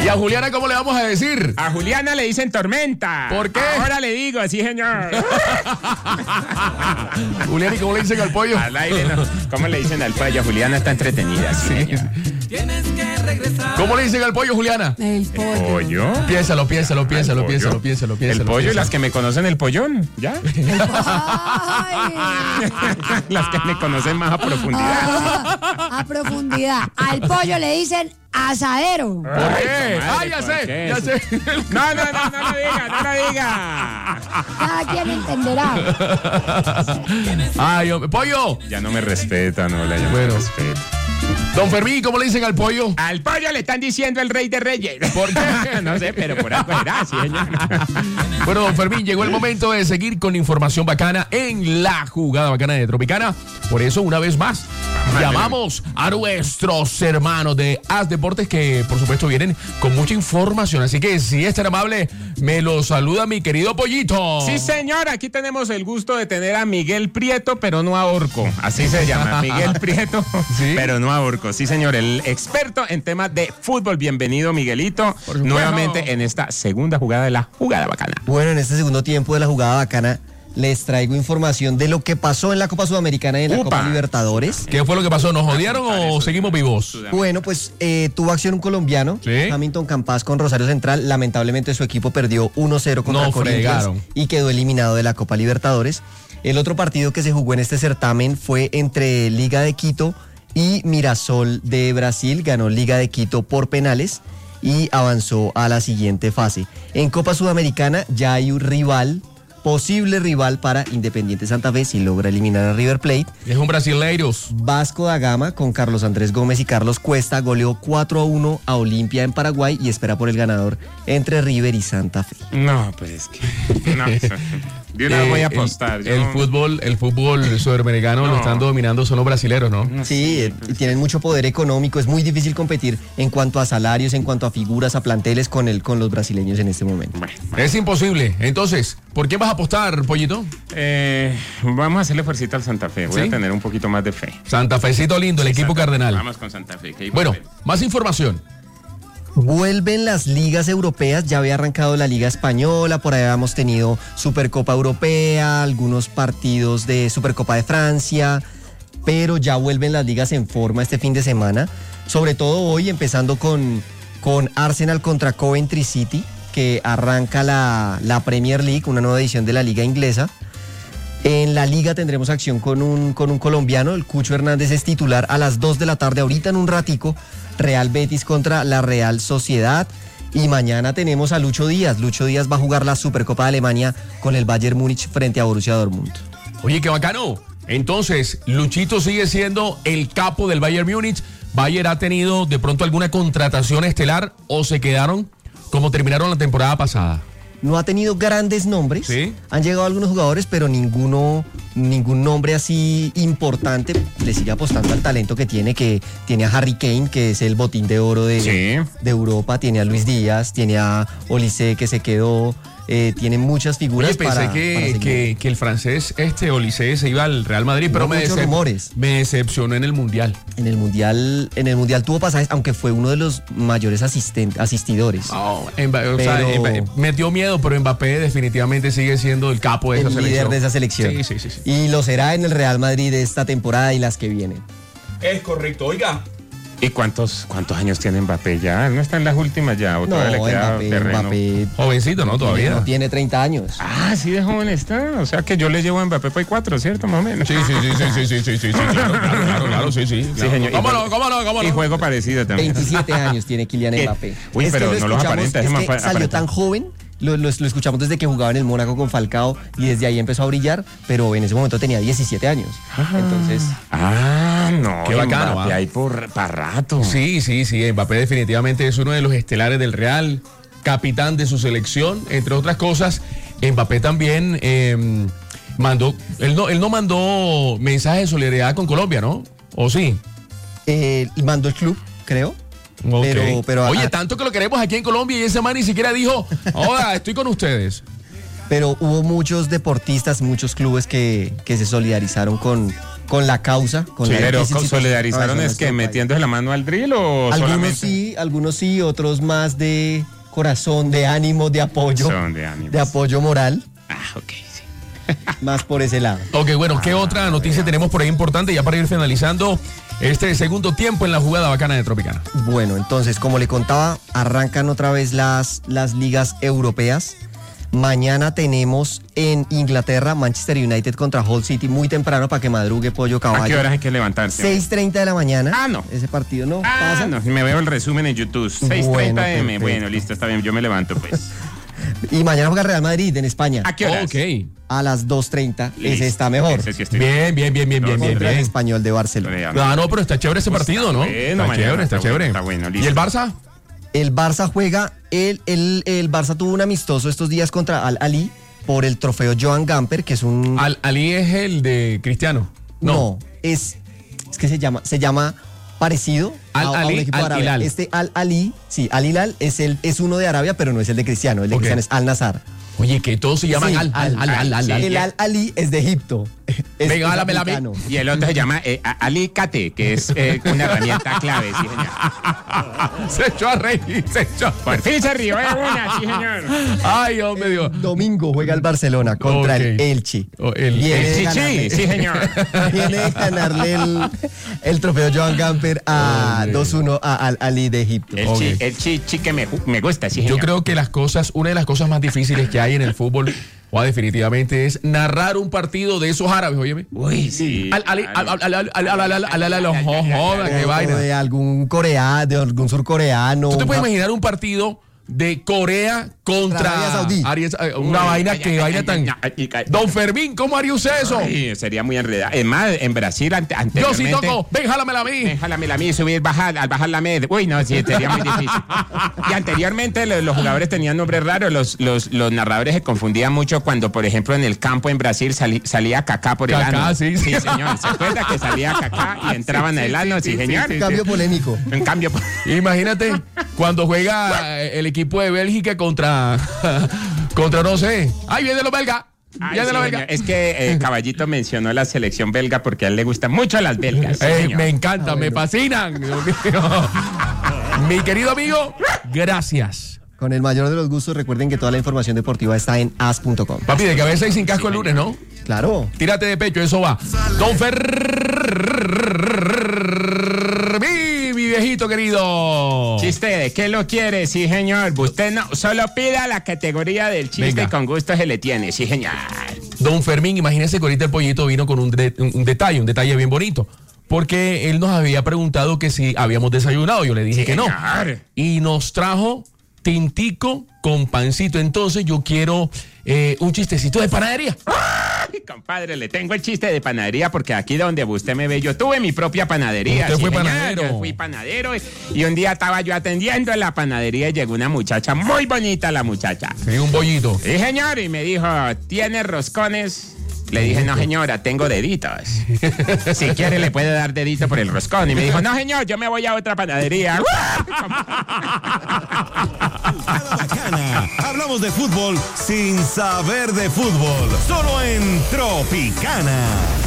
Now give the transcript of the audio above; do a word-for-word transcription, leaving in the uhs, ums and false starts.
¿Y a Juliana cómo le vamos a decir? A Juliana le dicen tormenta. ¿Por qué? Ahora le digo, sí, señor. Juliana, ¿y cómo le dicen al pollo? Al aire, no. ¿Cómo le dicen al pollo? Juliana está entretenida. Sí. Tienes que regresar. ¿Cómo le dicen al pollo, Juliana? El pollo. ¿Pollo? Piénsalo, piénsalo, piénsalo, ¿Al piénsalo, pollo? piénsalo, piénsalo. El pollo y piénsalo. las que me conocen el pollón, ¿ya? Ay. Las que me conocen más a profundidad. Ah, a profundidad. Al pollo le dicen asadero. ¿Por Ay, qué? comadre, Ah, ya ¿por sé, qué? ya sé. No, no, no, no lo diga, no lo diga. Cada quien entenderá. Ay, hombre, pollo. Ya no me respeta, no, la ya no Bueno. me respeta. Don Fermín, ¿cómo le dicen al pollo? Al pollo le están diciendo el rey de reyes. ¿Por qué? No sé, pero por algo era, sí, señor. Bueno, don Fermín, llegó el momento de seguir con información bacana en la jugada bacana de Tropicana. Por eso, una vez más, llamamos a nuestros hermanos de As Deportes que, por supuesto, vienen con mucha información. Así que, si es tan amable, me lo saluda mi querido Pollito. Sí, señor, aquí tenemos el gusto de tener a Miguel Prieto, pero no a Orco. Así se llama, Miguel Prieto, ¿Sí? pero no a Orco. Sí, señor, el experto en temas de fútbol. Bienvenido, Miguelito, nuevamente en esta segunda jugada de la jugada bacana. Bueno, en este segundo tiempo de la jugada bacana les traigo información de lo que pasó en la Copa Sudamericana y en la Upa. Copa Libertadores. ¿Qué fue lo que pasó? ¿Nos jodieron o seguimos vivos? Bueno, pues eh, tuvo acción un colombiano, Sí. Hamilton Campas con Rosario Central. Lamentablemente su equipo perdió uno cero contra No Corinthians fregaron. y quedó eliminado de la Copa Libertadores. El otro partido que se jugó en este certamen fue entre Liga de Quito y Mirasol de Brasil. Ganó Liga de Quito por penales y avanzó a la siguiente fase. En Copa Sudamericana ya hay un rival, posible rival para Independiente Santa Fe si logra eliminar a River Plate. Es un brasileiros. Vasco da Gama con Carlos Andrés Gómez y Carlos Cuesta goleó cuatro a uno a Olimpia en Paraguay y espera por el ganador entre River y Santa Fe. No, pues es que... No, de una vez voy a apostar. El, yo- el fútbol, el fútbol sudamericano No. lo están dominando son los brasileros, ¿no? Sí, eh, tienen mucho poder económico, es muy difícil competir en cuanto a salarios, en cuanto a figuras, a planteles con, el, con los brasileños en este momento. Bueno, Es imposible. Entonces, ¿por qué vas a apostar, Pollito? eh, vamos a hacerle fuercita al Santa Fe. Voy ¿Sí? a tener un poquito más de fe. Santa Fecito lindo, el equipo Santa- cardenal. Vamos con Santa Fe. que ahí Bueno, vuelve. más información. Vuelven las ligas europeas, ya había arrancado la Liga Española, por ahí habíamos tenido Supercopa Europea, algunos partidos de Supercopa de Francia, pero ya vuelven las ligas en forma este fin de semana, sobre todo hoy empezando con, con Arsenal contra Coventry City, que arranca la, la Premier League, una nueva edición de la Liga Inglesa. En la liga tendremos acción con un, con un colombiano, el Cucho Hernández es titular a las dos de la tarde, ahorita en un ratico, Real Betis contra la Real Sociedad. Y mañana tenemos a Lucho Díaz. Lucho Díaz va a jugar la Supercopa de Alemania con el Bayern Múnich frente a Borussia Dortmund. Oye, qué bacano. Entonces, Luchito sigue siendo el capo del Bayern Múnich. ¿Bayern ha tenido de pronto alguna contratación estelar o se quedaron como terminaron la temporada pasada? No ha tenido grandes nombres. Sí. Han llegado algunos jugadores, pero ninguno, ningún nombre así importante. Le sigue apostando al talento que tiene, que tiene a Harry Kane, que es el botín de oro de, Sí. de Europa. Tiene a Luis Díaz, tiene a Olise, que se quedó. Eh, tiene muchas figuras Oye, pensé para, para que, seguir. que, que el francés este Olise se iba al Real Madrid, pero Hubo me, muchos decep- rumores. me decepcionó en el Mundial. En el mundial, en el mundial tuvo pasajes, aunque fue uno de los mayores asisten- asistidores. Oh, Mba- o sea, Pero- Mba- metió miedo, pero Mbappé definitivamente sigue siendo el capo de esa el selección. líder de esa selección. Sí, sí, sí, sí. Y lo será en el Real Madrid de esta temporada y las que vienen. Es correcto, oiga. ¿Y cuántos, cuántos años tiene Mbappé ya? ¿No está en las últimas ya? ¿O No, todavía le queda Mbappé, terreno? Mbappé Jovencito, ¿no? Todavía. no tiene treinta años. Ah, sí, de joven está. O sea que yo le llevo a Mbappé por cuatro, ¿cierto? Más o menos. Sí, sí, sí, sí, sí, sí, sí, sí, sí, claro, claro, claro, claro, sí, sí. Sí, claro. señor. ¿Cómo Y no, juego- cómo no, cómo no? Y juego parecido también. veintisiete años tiene Kylian ¿Qué? Mbappé. Uy, Es que pero lo no los escuchamos- aparenta, ese es man que pa- salió aparenta. tan joven, lo, lo- lo escuchamos desde que jugaba en el Mónaco con Falcao y desde ahí empezó a brillar, pero en ese momento tenía diecisiete años. Entonces, Ah, no. Qué bacano, Mbappé ¿ah? ahí por para rato. Sí, sí, sí. Mbappé definitivamente es uno de los estelares del Real, capitán de su selección, entre otras cosas. Mbappé también eh, mandó, él no, él no mandó mensaje de solidaridad con Colombia, ¿no? ¿O sí? eh, mandó el club, creo. Ok. Pero, pero, Oye, a- tanto que lo queremos aquí en Colombia y ese man ni siquiera dijo, ahora estoy con ustedes. pero hubo muchos deportistas, muchos clubes que, que se solidarizaron con, con la causa. Con Sí, la pero difícil situación solidarizaron de es que nuestro país. metiéndose la mano al drill o Algunos solamente sí, algunos sí, otros más de corazón, de ánimo, de apoyo. son de ánimos. De apoyo moral, Ah, ok, sí. más por ese lado. Ok, bueno, ¿qué otra noticia tenemos por ahí importante ya para ir finalizando este segundo tiempo en la jugada bacana de Tropicana? Bueno, entonces, como le contaba, arrancan otra vez las, las ligas europeas. Mañana tenemos en Inglaterra Manchester United contra Hull City, muy temprano para que madrugue Pollo ¿A qué Caballo. horas hay que levantarse? seis treinta de la mañana. Ah, no. Ese partido no Ah, pasa. no, me veo el resumen en YouTube. seis treinta Bueno, eme. perfecto. Bueno, listo, está bien, yo me levanto pues. Y mañana juega Real Madrid en España. ¿A qué horas? Ok. A las dos treinta. Ese Listo. está mejor. Ese sí estoy Bien, bien, bien, bien, bien, bien, Contra el bien. Español de Barcelona. Ah, no, pero está chévere ese partido, ¿no? bueno, Está mañana chévere, está está chévere. bueno, está bueno, ¿Y listo. el Barça? El Barça juega, el, el, el Barça tuvo un amistoso estos días contra Al Ali por el trofeo Joan Gamper, que es un... Al Ali es el de Cristiano. No, es, es que se llama, se llama parecido Al a, a Ali, un equipo Al de Arabia. Hilal. Este Al Ali, sí, Al Hilal es, el, es uno de Arabia, pero no es el de Cristiano. El de Ok. Cristiano es Al Nazar. Oye, que todos se llaman Sí, Al, Al, Al, Al, Al, sí. Al. El Al Ali es de Egipto. Es, Venga, es háblamela a mí. africano. Y el otro se llama eh, a- alicate, que es eh, una herramienta clave, sí, señor. Se echó a reír, se echó. Por fin se rió de una, sí, señor. Ay, hombre, Dios. Domingo juega el Barcelona contra Ok. el Elche. Oh, el- Viene de El chichi, ganarle- sí, señor. Viene de ganarle el, el trofeo Joan Gamper a Ok. dos uno a Al Ali de Egipto. El, Ok. chi, el chichi que me, me gusta, sí, Yo señor. creo que las cosas, una de las cosas más difíciles que hay en el fútbol, o definitivamente, es narrar un partido de esos árabes, óyeme. Uy, sí. Al, al, al, al, al, al, al, al, al, al, al, al, al, joda, qué O vaina. de algún coreano, de algún surcoreano. ¿Tú te un puedes jap- imaginar un partido de Corea contra Arabia Saudí? Arabia- eh, una Uy, vaina ay, que ay, vaina ay, tan... ay, ay, ay. Don Fermín, ¿cómo haría usted eso? Ay, sería muy enredado. Es más, en Brasil ante, Yo anteriormente... sí toco, ven, jálamela a mí. Déjame la mí, subir, bajar, al bajar la media. Uy, no, sí, sería muy difícil. Y anteriormente los, los jugadores tenían nombres raros, los, los, los narradores se confundían mucho cuando, por ejemplo, en el campo en Brasil salí- salía Kaká por el Kaká, ano. sí, sí. señor. ¿Se acuerda que salía Kaká y entraban Sí, al sí, ano? Sí, sí, señor. sí, Cambio polémico. En cambio, Imagínate cuando juega eh, el equipo de Bélgica contra, contra no sé. ¡Ay, viene los belgas! ay, ¡Viene sí, los señor. belgas! Es que eh, Caballito mencionó la selección belga porque a él le gustan mucho las belgas. sí, Eh, señor. me encantan, me fascinan. Dios mío. Mi querido amigo, gracias. Con el mayor de los gustos, recuerden que toda la información deportiva está en as punto com. Papi, de cabeza y sin casco el lunes, ¿no? Claro. Tírate de pecho, eso va. Don Fermín, mi viejito querido. Chiste de qué lo quiere, sí, señor. Usted no solo pida la categoría del chiste Venga. y con gusto se le tiene, sí, señor. Don Fermín, imagínese que ahorita el pollito vino con un, de- un- un detalle, un detalle bien bonito. Porque él nos había preguntado que si habíamos desayunado. Yo le dije Sí, que no. señor. Y nos trajo tintico con pancito. Entonces yo quiero eh, un chistecito de panadería. Ay, compadre, le tengo el chiste de panadería porque aquí donde usted me ve, yo tuve mi propia panadería. Usted fue señor. panadero. Yo fui panadero y, y un día estaba yo atendiendo en la panadería y llegó una muchacha, muy bonita la muchacha. Sí, un bollito. Sí, señor, y me dijo, ¿tiene roscones? Le dije, no, señora, tengo deditos. Si quiere, le puede dar dedito por el roscón. Y me dijo, no, señor, yo me voy a otra panadería. Bacana. Hablamos de fútbol sin saber de fútbol. Solo en Tropicana.